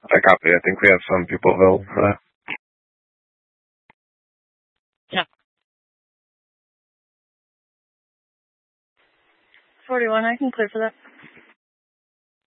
I copy. I think we have some people available for that. Yeah. 41, I can clear for that.